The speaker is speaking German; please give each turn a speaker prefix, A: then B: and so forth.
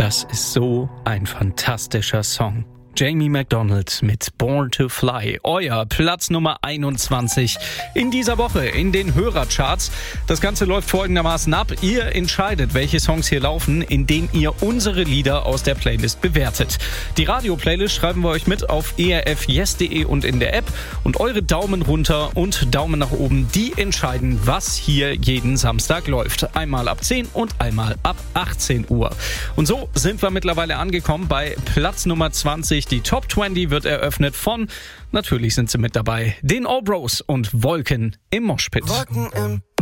A: Das ist so ein fantastischer Song. Jamie McDonald mit Born to Fly, euer Platz Nummer 21 in dieser Woche in den Hörercharts. Das Ganze läuft folgendermaßen ab. Ihr entscheidet, welche Songs hier laufen, indem ihr unsere Lieder aus der Playlist bewertet. Die Radio-Playlist schreiben wir euch mit auf erfyes.de und in der App. Und eure Daumen runter und Daumen nach oben, die entscheiden, was hier jeden Samstag läuft. Einmal ab 10 und einmal ab 18 Uhr. Und so sind wir mittlerweile angekommen bei Platz Nummer 20. Die Top 20 wird eröffnet von, natürlich sind sie mit dabei, den All Bros und Wolken im Moshpit.
B: Wolken im